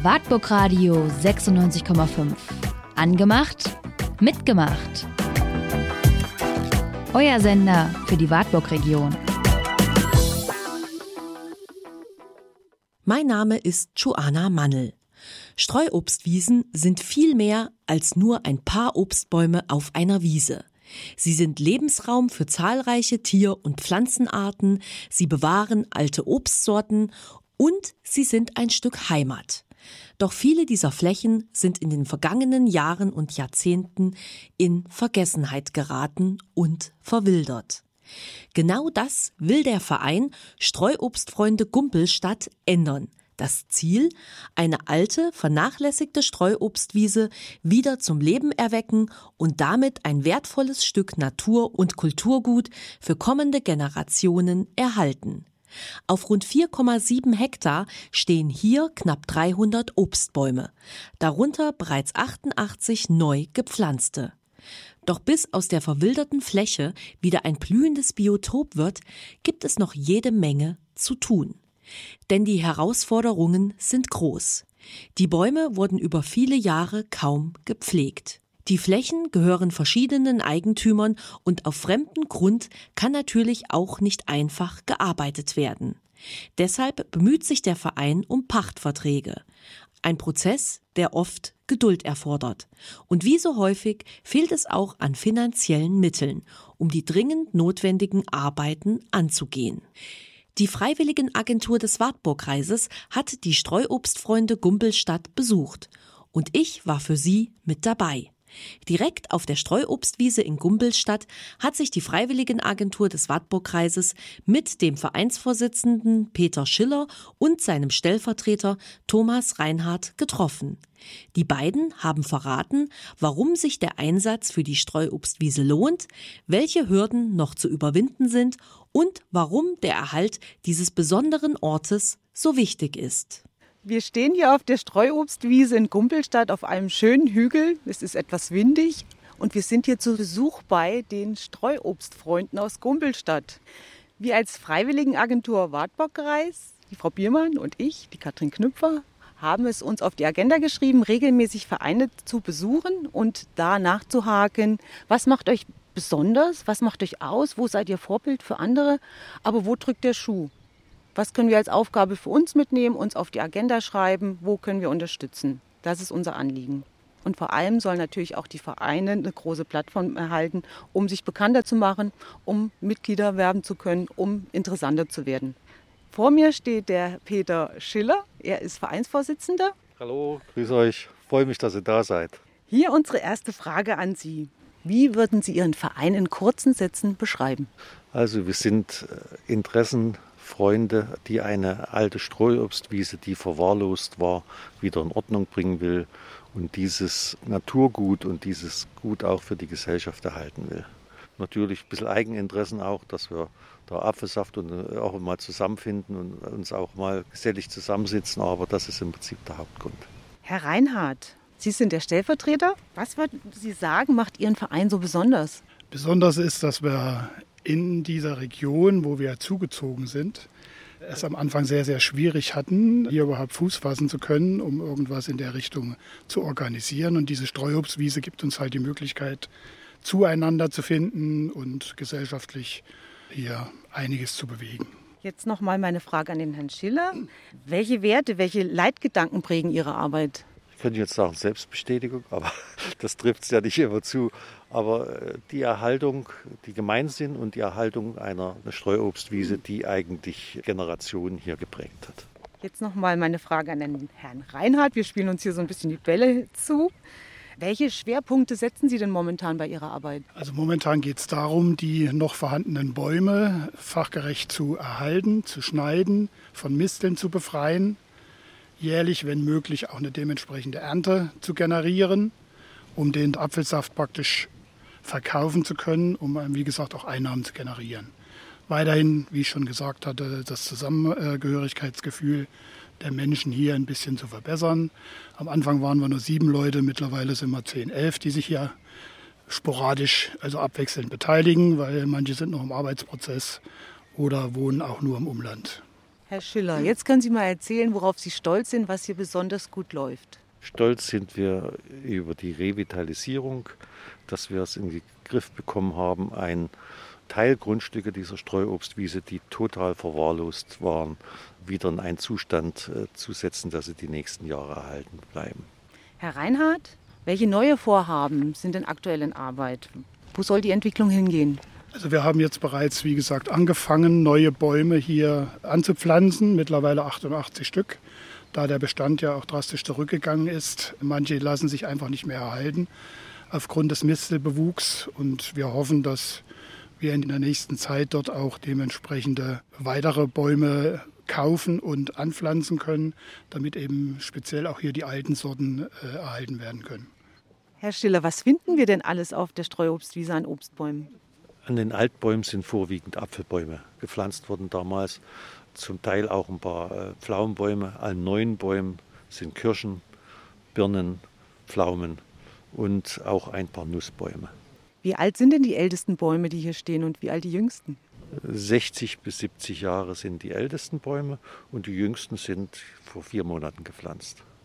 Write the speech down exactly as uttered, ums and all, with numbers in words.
Wartburg Radio sechsundneunzig Komma fünf. Angemacht, mitgemacht. Euer Sender für die Wartburg-Region. Mein Name ist Joanna Mannel. Streuobstwiesen sind viel mehr als nur ein paar Obstbäume auf einer Wiese. Sie sind Lebensraum für zahlreiche Tier- und Pflanzenarten, sie bewahren alte Obstsorten und sie sind ein Stück Heimat. Doch viele dieser Flächen sind in den vergangenen Jahren und Jahrzehnten in Vergessenheit geraten und verwildert. Genau das will der Verein Streuobstfreunde Gumpelstadt ändern. Das Ziel: eine alte, vernachlässigte Streuobstwiese wieder zum Leben erwecken und damit ein wertvolles Stück Natur- und Kulturgut für kommende Generationen erhalten. Auf rund vier Komma sieben Hektar stehen hier knapp dreihundert Obstbäume, darunter bereits achtundachtzig neu gepflanzte. Doch bis aus der verwilderten Fläche wieder ein blühendes Biotop wird, gibt es noch jede Menge zu tun. Denn die Herausforderungen sind groß. Die Bäume wurden über viele Jahre kaum gepflegt. Die Flächen gehören verschiedenen Eigentümern und auf fremdem Grund kann natürlich auch nicht einfach gearbeitet werden. Deshalb bemüht sich der Verein um Pachtverträge. Ein Prozess, der oft Geduld erfordert. Und wie so häufig fehlt es auch an finanziellen Mitteln, um die dringend notwendigen Arbeiten anzugehen. Die Freiwilligenagentur des Wartburgkreises hat die Streuobstfreunde Gumpelstadt besucht. Und ich war für sie mit dabei. Direkt auf der Streuobstwiese in Gumpelstadt hat sich die Freiwilligenagentur des Wartburgkreises mit dem Vereinsvorsitzenden Peter Schiller und seinem Stellvertreter Thomas Reinhardt getroffen. Die beiden haben verraten, warum sich der Einsatz für die Streuobstwiese lohnt, welche Hürden noch zu überwinden sind und warum der Erhalt dieses besonderen Ortes so wichtig ist. Wir stehen hier auf der Streuobstwiese in Gumpelstadt auf einem schönen Hügel. Es ist etwas windig und wir sind hier zu Besuch bei den Streuobstfreunden aus Gumpelstadt. Wir als Freiwilligenagentur Wartburgkreis, die Frau Biermann und ich, die Katrin Knüpfer, haben es uns auf die Agenda geschrieben, regelmäßig Vereine zu besuchen und da nachzuhaken, was macht euch besonders, was macht euch aus, wo seid ihr Vorbild für andere, aber wo drückt der Schuh? Was können wir als Aufgabe für uns mitnehmen, uns auf die Agenda schreiben, wo können wir unterstützen? Das ist unser Anliegen. Und vor allem sollen natürlich auch die Vereine eine große Plattform erhalten, um sich bekannter zu machen, um Mitglieder werben zu können, um interessanter zu werden. Vor mir steht der Peter Schiller, er ist Vereinsvorsitzender. Hallo, grüß euch, freue mich, dass ihr da seid. Hier unsere erste Frage an Sie. Wie würden Sie Ihren Verein in kurzen Sätzen beschreiben? Also wir sind Interessenfreunde, die eine alte Streuobstwiese, die verwahrlost war, wieder in Ordnung bringen will und dieses Naturgut und dieses Gut auch für die Gesellschaft erhalten will. Natürlich ein bisschen Eigeninteressen auch, dass wir da Apfelsaft und auch mal zusammenfinden und uns auch mal gesellig zusammensitzen, aber das ist im Prinzip der Hauptgrund. Herr Reinhardt, Sie sind der Stellvertreter. Was würden Sie sagen, macht Ihren Verein so besonders? Besonders ist, dass wir in dieser Region, wo wir zugezogen sind, es am Anfang sehr, sehr schwierig hatten, hier überhaupt Fuß fassen zu können, um irgendwas in der Richtung zu organisieren. Und diese Streuobstwiese gibt uns halt die Möglichkeit, zueinander zu finden und gesellschaftlich hier einiges zu bewegen. Jetzt noch mal meine Frage an den Herrn Schiller. Welche Werte, welche Leitgedanken prägen Ihre Arbeit? Ich könnte jetzt sagen Selbstbestätigung, aber das trifft es ja nicht immer zu. Aber die Erhaltung, die Gemeinsinn und die Erhaltung einer Streuobstwiese, die eigentlich Generationen hier geprägt hat. Jetzt noch mal meine Frage an den Herrn Reinhardt. Wir spielen uns hier so ein bisschen die Bälle zu. Welche Schwerpunkte setzen Sie denn momentan bei Ihrer Arbeit? Also momentan geht es darum, die noch vorhandenen Bäume fachgerecht zu erhalten, zu schneiden, von Misteln zu befreien, jährlich, wenn möglich, auch eine dementsprechende Ernte zu generieren, um den Apfelsaft praktisch verkaufen zu können, um, wie gesagt, auch Einnahmen zu generieren. Weiterhin, wie ich schon gesagt hatte, das Zusammengehörigkeitsgefühl der Menschen hier ein bisschen zu verbessern. Am Anfang waren wir nur sieben Leute, mittlerweile sind wir zehn, elf, die sich hier sporadisch, also abwechselnd beteiligen, weil manche sind noch im Arbeitsprozess oder wohnen auch nur im Umland. Herr Schiller, jetzt können Sie mal erzählen, worauf Sie stolz sind, was hier besonders gut läuft. Stolz sind wir über die Revitalisierung, dass wir es in den Griff bekommen haben, ein Teilgrundstücke dieser Streuobstwiese, die total verwahrlost waren, wieder in einen Zustand äh, zu setzen, dass sie die nächsten Jahre erhalten bleiben. Herr Reinhardt, welche neue Vorhaben sind denn aktuell in Arbeit? Wo soll die Entwicklung hingehen? Also wir haben jetzt bereits, wie gesagt, angefangen, neue Bäume hier anzupflanzen, mittlerweile achtundachtzig Stück, da der Bestand ja auch drastisch zurückgegangen ist. Manche lassen sich einfach nicht mehr erhalten aufgrund des Mistelbewuchs und wir hoffen, dass wir in der nächsten Zeit dort auch dementsprechende weitere Bäume kaufen und anpflanzen können, damit eben speziell auch hier die alten Sorten äh, erhalten werden können. Herr Stiller, was finden wir denn alles auf der Streuobstwiese an Obstbäumen? An den Altbäumen sind vorwiegend Apfelbäume gepflanzt worden damals, zum Teil auch ein paar äh, Pflaumenbäume. An neuen Bäumen sind Kirschen, Birnen, Pflaumen und auch ein paar Nussbäume. Wie alt sind denn die ältesten Bäume, die hier stehen, und wie alt die jüngsten? sechzig bis siebzig Jahre sind die ältesten Bäume und die jüngsten sind vor vier Monaten gepflanzt.